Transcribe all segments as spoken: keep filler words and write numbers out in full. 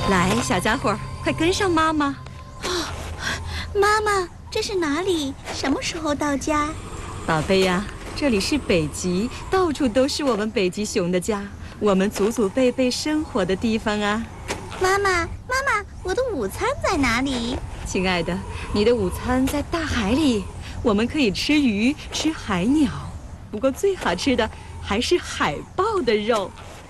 来，小家伙，快跟上妈妈。 哦，妈妈，这是哪里？什么时候到家？ 宝贝呀，这里是北极，到处都是我们北极熊的家，我们祖祖辈辈生活的地方啊。 妈妈，妈妈，我的午餐在哪里？ 亲爱的，你的午餐在大海里，我们可以吃鱼，吃海鸟，不过最好吃的还是海豹的肉。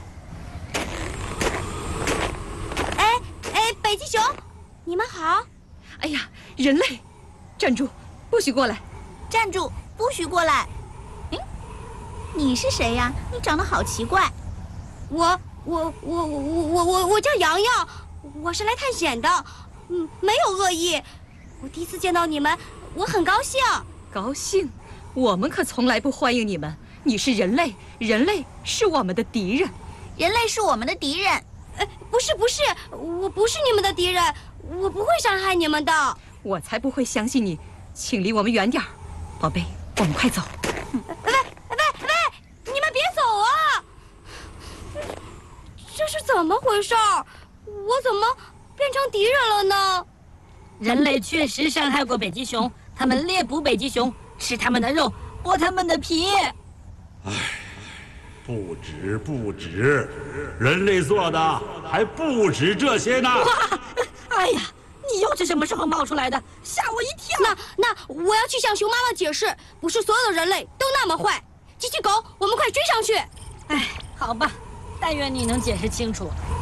哎哎，北极熊，你们好！ 哎呀，人类，站住，不许过来！ 站住，不许过来！嗯，你是谁呀？你长得好奇怪。 我我我我我我我叫洋洋，我是来探险的，嗯，没有恶意。我第一次见到你们，我很高兴。 高兴？我们可从来不欢迎你们。你是人类，人类是我们的敌人。 人类是我们的敌人。 呃，不是不是，我不是你们的敌人，我不会伤害你们的。 我才不会相信你，请离我们远点儿，宝贝，我们快走。 喂喂喂，你们别走啊！这是怎么回事？我怎么变成敌人了呢？ 人类确实伤害过北极熊，他们猎捕北极熊，吃他们的肉，剥他们的皮。 唉，不止不止，人类做的还不止这些呢！ 哇！哎呀，你又是什么时候冒出来的？吓我一跳！ 那那我要去向熊妈妈解释，不是所有的人类都那么坏。机器狗，我们快追上去！ 哎，好吧，但愿你能解释清楚。